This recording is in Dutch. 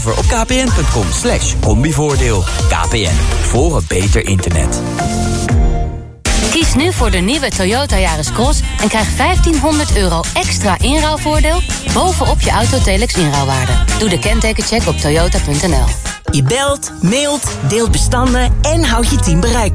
Op kpn.com/combivoordeel. KPN, voor een beter internet. Kies nu voor de nieuwe Toyota Yaris Cross en krijg €1.500 extra inruilvoordeel bovenop je Autotelex inruilwaarde. Doe de kentekencheck op toyota.nl. Je belt, mailt, deelt bestanden en houdt je team bereikbaar.